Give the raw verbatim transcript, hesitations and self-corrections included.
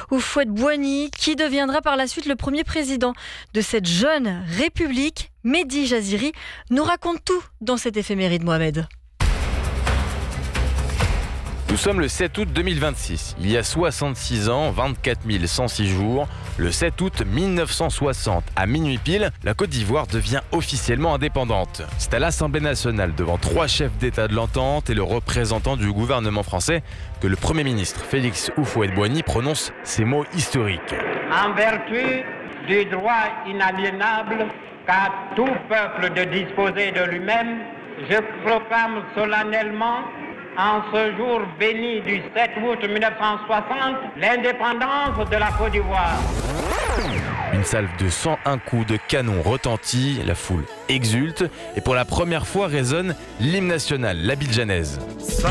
Houphouët-Boigny, qui deviendra par la suite le premier président de cette jeune république. Mehdi Jaziri nous raconte tout dans cet éphéméride, Mohamed. Nous sommes le sept août deux mille vingt-six. Il y a soixante-six ans, vingt-quatre mille cent six jours, le sept août mille neuf cent soixante, à minuit pile, la Côte d'Ivoire devient officiellement indépendante. C'est à l'Assemblée nationale, devant trois chefs d'État de l'entente et le représentant du gouvernement français, que le Premier ministre Félix Houphouët-Boigny prononce ces mots historiques. En vertu du droit inaliénable qu'a tout peuple de disposer de lui-même, je proclame solennellement en ce jour béni du sept août mille neuf cent soixante, l'indépendance de la Côte d'Ivoire. Une salve de cent un coups de canon retentit, la foule exulte et pour la première fois résonne l'hymne national, l'abidjanaise.